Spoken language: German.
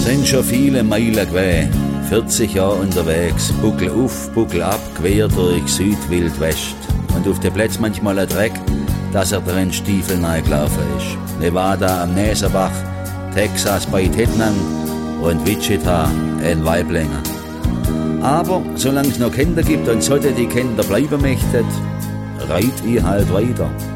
Sind schon viele Meilen gewesen, 40 Jahre unterwegs, Buckel auf, Buckel ab, quer durch Südwildwest. Und auf der Plätze manchmal ein Dreck, dass er drin Stiefel reingelaufen ist. Nevada am Näserbach, Texas bei Tettnang und Wichita in Waiblingen. Aber solange es noch Kinder gibt und sollte die Kinder bleiben möchten, reit ich halt weiter.